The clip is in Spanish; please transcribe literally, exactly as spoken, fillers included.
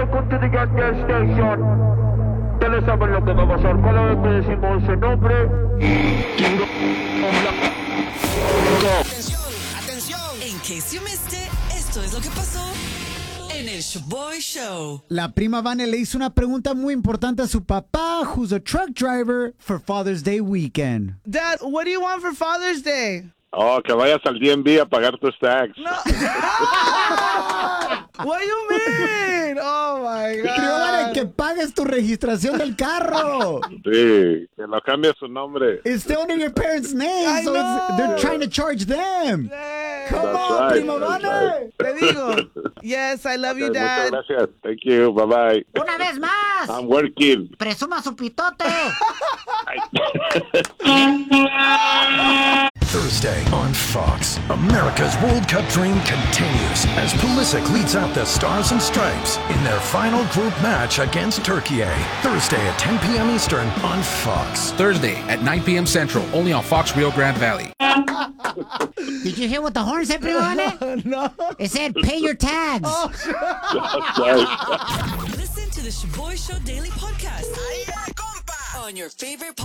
welcome to the Gas Station. Ustedes saben lo que va a pasar cada vez que decimos ese nombre. Atención, atención. In case you missed it, esto es lo que pasó en el Shoboy Show. La prima Vane le hizo una pregunta muy importante a su papá, who's a truck driver, for Father's Day weekend. Dad, what do you want for Father's Day? Oh, que vayas al D M V a pagar tus tax. No. What do you mean? Oh my God. Creo, Vane, que pagues tu registración del carro. Sí, que lo cambies su nombre. It's still under your parents' name, I so know. it's, they're trying to charge them. Dad. Come That's on, right, prima that's Vane. Te digo. Yes, I love you, Okay, Dad. muchas gracias. Thank you. Bye bye. Una vez más, I'm working. presuma su pitote. Thursday on Fox, America's World Cup dream continues as Pulisic leads out the Stars and Stripes in their final group match against Turkey. Thursday at ten p.m. Eastern on Fox. Thursday at nine p.m. Central, only on Fox Rio Grande Valley. Did you hear what the horn said, prima Vane? No. It said, pay your tags. That's right. Listen to the Shoboy Show Daily Podcast on your favorite